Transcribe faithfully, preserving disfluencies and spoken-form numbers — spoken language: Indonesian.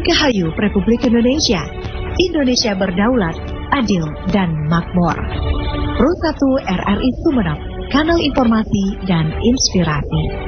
Dirgahayu Republik Indonesia. Indonesia berdaulat, adil, dan makmur. Pro satu R R I Sumeneb, kanal informasi dan inspirasi.